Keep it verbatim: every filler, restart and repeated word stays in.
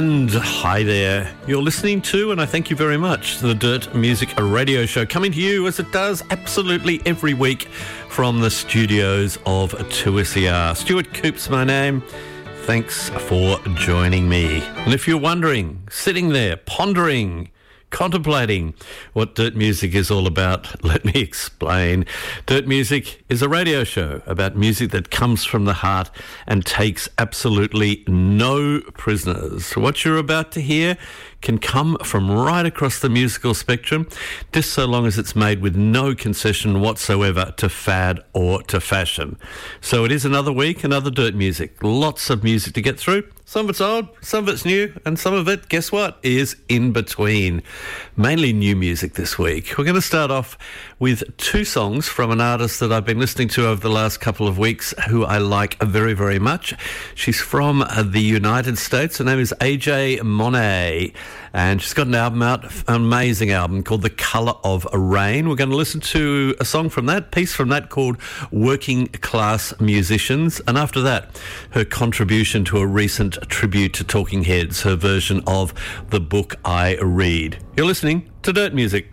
And hi there. You're listening to, and I thank you very much, the Dirt Music Radio Show, coming to you as it does absolutely every week from the studios of two S E R. Stuart Coop's my name. Thanks for joining me. And if you're wondering, sitting there, pondering, contemplating what Dirt Music is all about, let me explain. Dirt Music is a radio show about music that comes from the heart and takes absolutely no prisoners. What you're about to hear can come from right across the musical spectrum, just so long as it's made with no concession whatsoever to fad or to fashion. So it is another week, another Dirt Music. Lots of music to get through. Some of it's old, some of it's new, and some of it, guess what, is in between. Mainly new music this week. We're going to start off with two songs from an artist that I've been listening to over the last couple of weeks who I like very, very much. She's from the United States. Her name is A J Monet, and she's got an album out, an amazing album called The Colour of Rain. We're going to listen to a song from that, piece from that called Working Class Musicians, and after that, her contribution to a recent tribute to Talking Heads, her version of The Book I Read. You're listening to Dirt Music.